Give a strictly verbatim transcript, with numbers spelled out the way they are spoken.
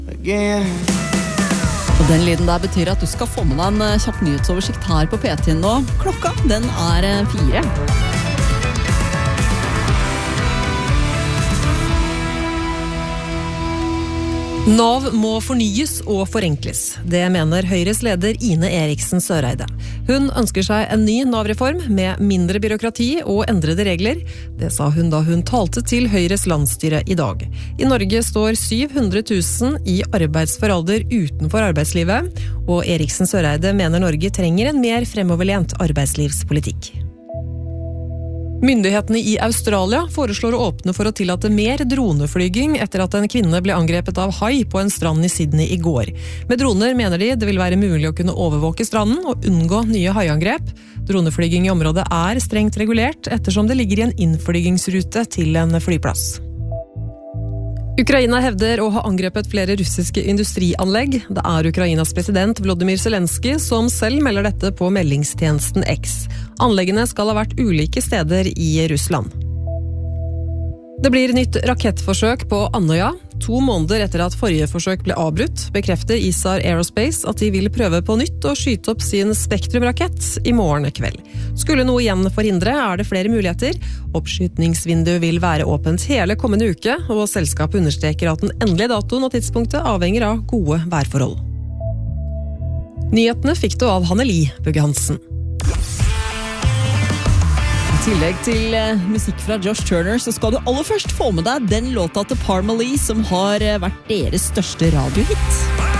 again. Og den lyden der betyr at du skal få med deg en kjapp nyhetsoversikt her på P T nå. Klokka, den er fire. Nav må fornyes og forenkles. Det mener Høyres leder Ine Eriksen Søreide. Hun ønsker seg en ny Nav-reform med mindre byråkrati og endrede regler. Det sa hun da hun talte til Høyres landsstyre i dag. I Norge står syv hundre tusen i arbeidsfør alder utenfor arbeidslivet, og Eriksen Søreide mener Norge trenger en mer fremoverlent arbeidslivspolitikk. Myndighetene i Australia foreslår å åpne for å tillate mer droneflyging etter at en kvinne ble angrepet av hai på en strand i Sydney i går. Med droner mener de det vil være mulig å kunne overvåke stranden og unngå nye haiangrep. Droneflyging i området er strengt regulert ettersom det ligger i en innflygingsrute til en flyplass. Ukraina hevder å ha angrepet flere russiske industrianlegg. Det er Ukrainas president Volodymyr Zelensky som selv melder dette på meldingstjenesten X. Anleggene skal ha vært ulike steder i Russland. Det blir nytt rakettforsøk på Andøya. To måneder etter at forrige forsøk ble avbrutt, bekrefter Isar Aerospace at de vil prøve på nytt å skyte opp sin Spektrum-rakett i morgen kveld. Skulle noe igjen forhindre, er det flere muligheter. Oppskytningsvinduet vil være åpent hele kommende uke, og selskapet understreker at den endelige datoen og tidspunktet avhenger av gode værforhold. Nyhetene fikk du av Hanneli Bugge Hansen. I tillegg til uh, musikk fra Josh Turner, så skal du aller først få med deg den låta til Parmalee som har uh, vært deres største radiohit.